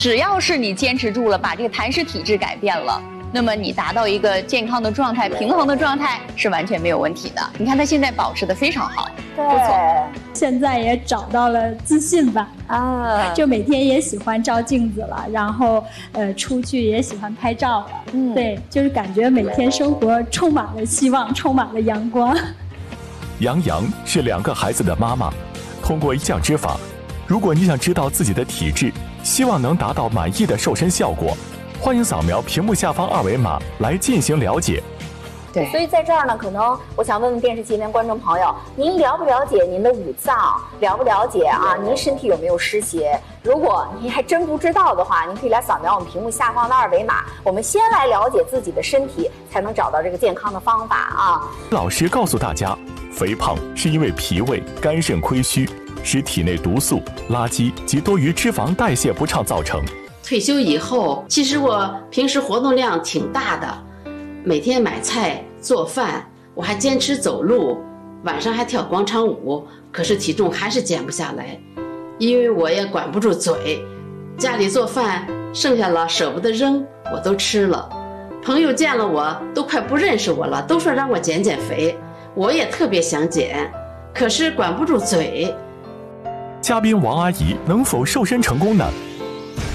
只要是你坚持住了，把这个痰湿体质改变了，那么你达到一个健康的状态、平衡的状态是完全没有问题的。你看他现在保持得非常好， 对， 不错。 现在也找到了自信吧，就每天也喜欢照镜子了，然后出去也喜欢拍照了，对，就是感觉每天生活充满了希望，充满了阳光。 杨洋是2个孩子的妈妈，通过一降脂法，如果你想知道自己的体质，希望能达到满意的瘦身效果，欢迎扫描屏幕下方2维码来进行了解。 对，所以在这儿呢，可能我想问问电视机前观众朋友，您了不了解您的五脏？了不了解啊？您身体有没有湿邪？如果您还真不知道的话，您可以来扫描我们屏幕下方的2维码。我们先来了解自己的身体，才能找到这个健康的方法啊。 老师告诉大家，肥胖是因为脾胃、肝肾亏虚，使体内毒素、垃圾及多余脂肪代谢不畅造成。 退休以后，其实我平时活动量挺大的，每天买菜做饭，我还坚持走路，晚上还跳广场舞，可是体重还是减不下来，因为我也管不住嘴，家里做饭剩下了舍不得扔，我都吃了。朋友见了我都快不认识我了，都说让我减减肥，我也特别想减，可是管不住嘴。 嘉宾王阿姨能否瘦身成功呢？